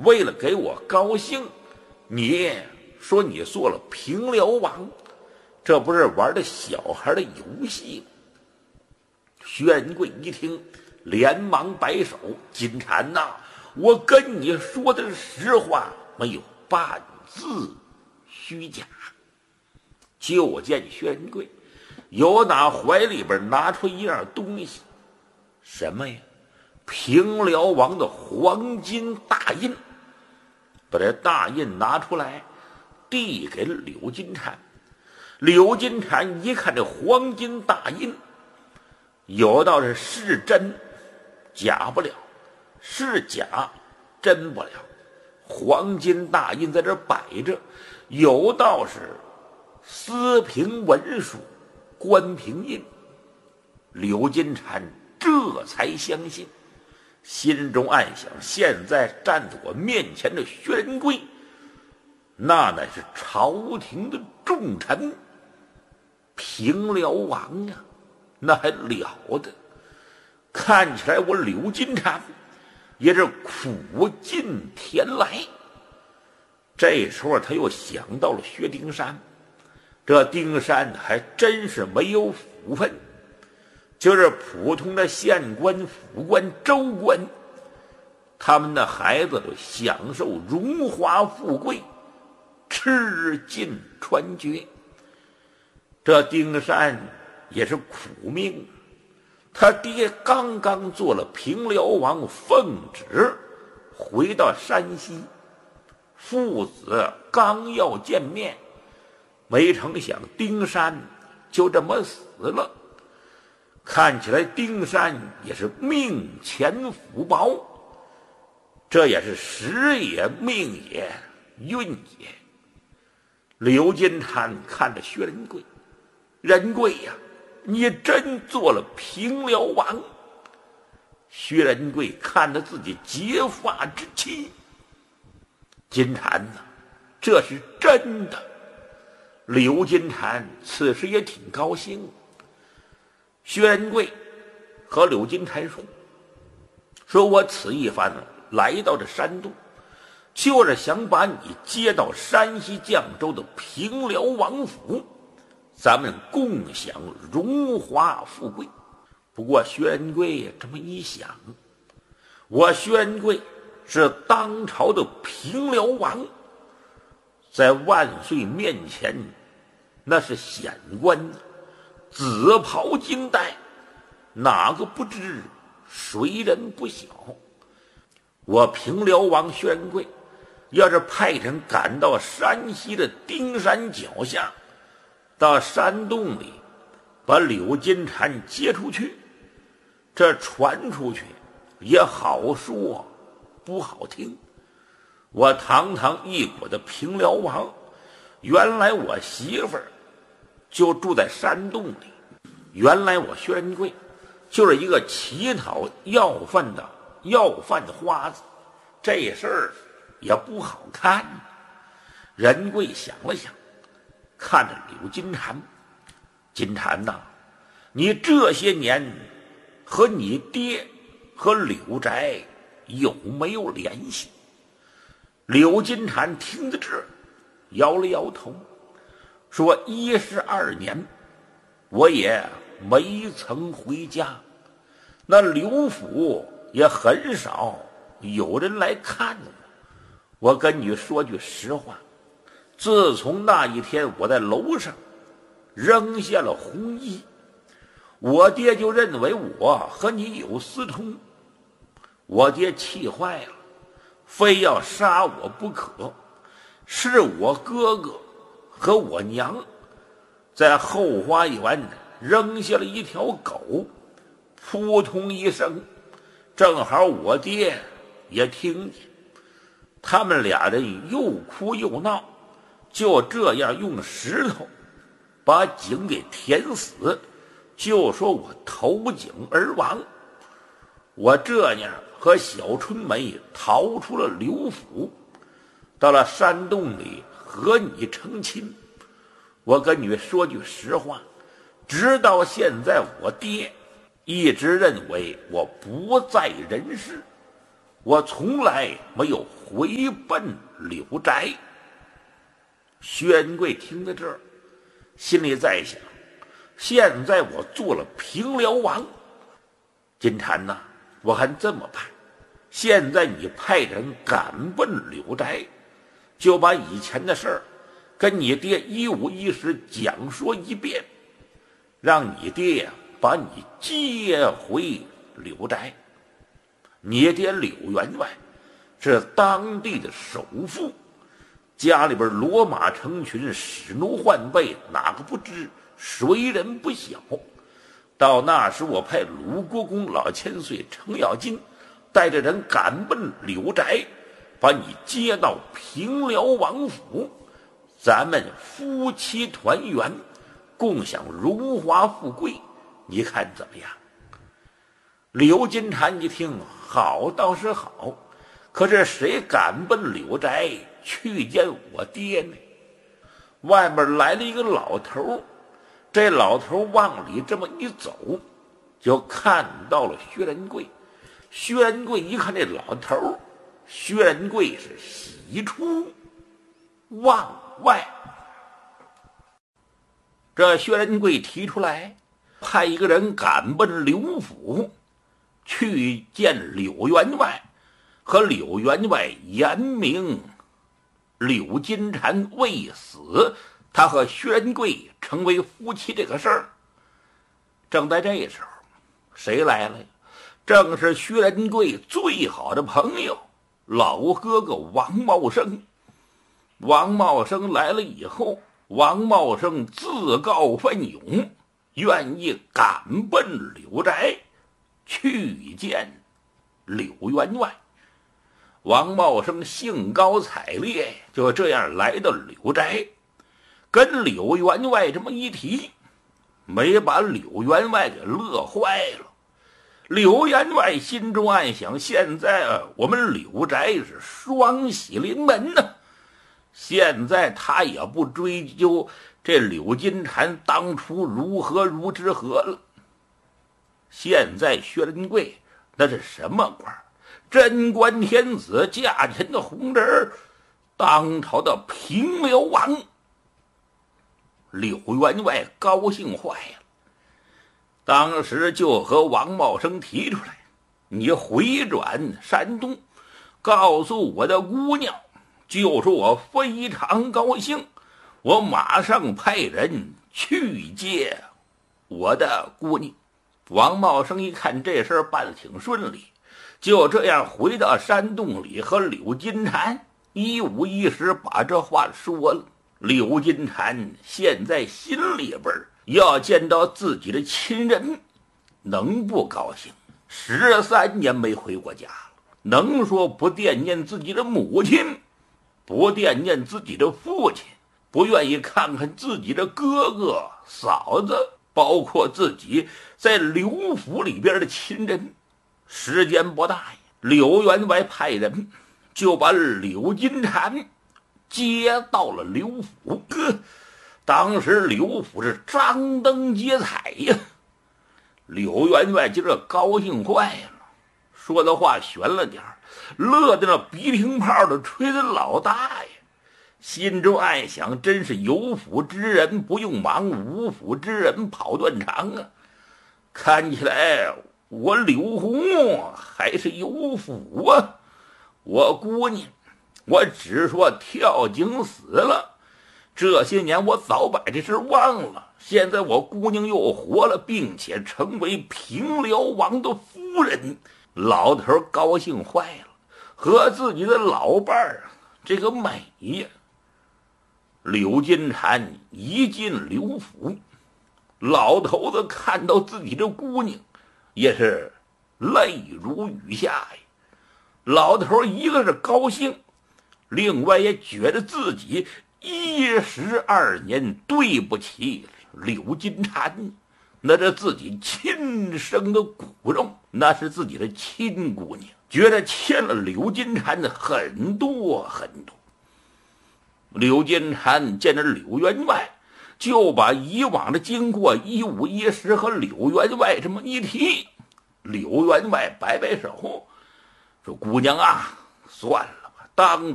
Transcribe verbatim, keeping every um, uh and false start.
为了给我高兴，你说你做了平辽王，这不是玩的小孩的游戏吗？薛仁贵一听，连忙摆手：“金蝉呐、啊，我跟你说的是实话，没有半字虚假。”就见薛仁贵由打怀里边拿出一样东西，什么呀？平辽王的黄金大印。把这大印拿出来，递给柳金蝉。柳金蝉一看这黄金大印，有道是是真假不了，是假真不了。黄金大印在这摆着，有道是司平文书，官平印。柳金蝉这才相信，心中暗想：现在站在我面前的薛仁贵，那乃是朝廷的重臣，平辽王啊，那还了得！看起来我柳金蝉也是苦尽甜来。这时候他又想到了薛丁山，这丁山还真是没有福分，就是普通的县官、府官、州官，他们的孩子都享受荣华富贵，吃尽穿绝。这丁山也是苦命，他爹刚刚做了平辽王，奉旨回到山西，父子刚要见面，没成想丁山就这么死了。看起来丁山也是命前福薄，这也是时也命也运也。柳金蝉看着薛仁贵，仁贵呀、啊，你真做了平辽王。薛仁贵看着自己结发之妻，金蝉呐、啊，这是真的。柳金蝉此时也挺高兴。薛仁贵和柳金蝉说：“说我此一番来到这山东，就是想把你接到山西绛州的平辽王府，咱们共享荣华富贵。”不过薛仁贵这么一想，我薛仁贵是当朝的平辽王，在万岁面前那是显官，紫袍金带，哪个不知，谁人不晓。我平辽王薛仁贵要是派人赶到山西的丁山脚下，到山洞里把柳金蝉接出去，这传出去也好说不好听。我堂堂一国的平辽王，原来我媳妇儿就住在山洞里，原来我薛仁贵就是一个乞讨要饭的要饭花子，这事儿也不好看。仁贵想了想，看着柳金蝉：“金蝉呐，你这些年和你爹和柳宅有没有联系？”柳金蝉听得这，摇了摇头，说：“一十二年，我也没曾回家，那刘府也很少有人来看我。我跟你说句实话，自从那一天我在楼上扔下了红衣，我爹就认为我和你有私通，我爹气坏了，非要杀我不可。是我哥哥和我娘在后花园扔下了一条狗，扑通一声，正好我爹也听见，他们俩人又哭又闹，就这样用石头把井给填死，就说我投井而亡。我这样和小春梅逃出了刘府，到了山洞里和你成亲。我跟你说句实话，直到现在我爹一直认为我不在人世， 我从来没有回奔柳宅。薛贵听到这儿，心里在想，现在我做了平辽王，金蝉呐，我还这么办，现在你派人赶奔柳宅，就把以前的事儿跟你爹一五一十讲说一遍，让你爹把你接回柳宅。你爹柳员外是当地的首富，家里边骡马成群，使奴换备，哪个不知，谁人不晓。到那时我派鲁国公老千岁程咬金带着人赶奔柳宅，把你接到平辽王府，咱们夫妻团圆，共享荣华富贵，你看怎么样？刘金蝉一听，好倒是好，可是谁敢奔柳宅去见我爹呢？外面来了一个老头，这老头往里这么一走，就看到了薛仁贵。薛仁贵一看这老头，薛仁贵是喜出望外。这薛仁贵提出来，派一个人赶奔刘府，去见柳员外，和柳员外言明柳金蝉未死，他和薛仁贵成为夫妻这个事儿。正在这时候，谁来了呀？正是薛仁贵最好的朋友老哥哥王茂生。王茂生来了以后，王茂生自告奋勇，愿意赶奔柳宅去见柳员外。王茂生兴高采烈，就这样来到柳宅，跟柳员外这么一提，没把柳员外给乐坏了。柳员外心中暗想，现在我们柳宅是双喜临门呢、啊，现在他也不追究这柳金蝉当初如何如之何了。现在薛仁贵那是什么官？贞观天子驾前的红人，当朝的平辽王。柳员外高兴坏了，当时就和王茂生提出来，你回转山东，告诉我的姑娘，就说我非常高兴，我马上派人去接我的姑娘。王茂生一看这事儿办得挺顺利，就这样回到山洞里，和柳金蝉一五一十把这话说了。柳金蝉现在心里边要见到自己的亲人，能不高兴？十三年没回过家了，能说不惦念自己的母亲，不惦念自己的父亲，不愿意看看自己的哥哥嫂子，包括自己在刘府里边的亲人。时间不大呀，柳员外派人就把柳金蝉接到了刘府。当时刘府是张灯结彩呀，柳员外今儿高兴坏了，说的话悬了点儿，乐得那鼻涕泡的吹得老大爷，心中暗想，真是有府之人不用忙，无府之人跑断肠啊！看起来我柳红还是有福啊！我姑娘，我只说跳井死了，这些年我早把这事忘了，现在我姑娘又活了，并且成为平辽王的夫人，老头高兴坏了，和自己的老伴儿这个美呀！柳金蝉一进刘府，老头子看到自己的姑娘，也是泪如雨下呀。老头一个是高兴，另外也觉得自己一十二年对不起柳金蝉，那是自己亲生的骨肉，那是自己的亲姑娘，觉得欠了柳金蝉的很多很多。柳金蝉见着柳员外，就把以往的经过一五一十和柳员外这么一提。柳员外摆摆手， 说：“姑娘啊，算了吧，当